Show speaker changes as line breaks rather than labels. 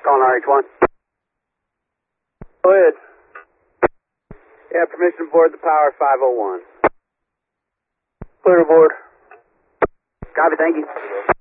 Calling RH1.
Go ahead.
Yeah, permission to board the Power 501.
Clear aboard.
Copy, thank you.